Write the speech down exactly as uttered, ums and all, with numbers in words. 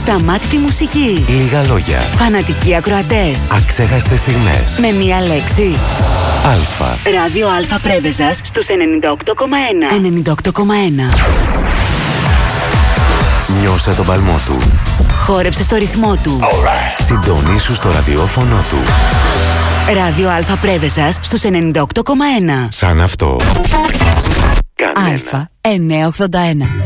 Ασταμάτητη μουσική. Λίγα λόγια. Φανατικοί ακροατές. Αξέχαστες στιγμές. Με μία λέξη. Αλφα. Ράδιο Αλφα Πρέβεζας στους ενενήντα οκτώ κόμμα ένα. ενενήντα οκτώ κόμμα ένα. Νιώσε τον παλμό του. Χόρεψε στο ρυθμό του. Right. Συντονίσου στο ραδιόφωνο του. Ράδιο Αλφα Πρέβεζας στους ενενήντα οκτώ κόμμα ένα. Σαν αυτό. Κανένα. Αλφα εννιακόσια ογδόντα ένα.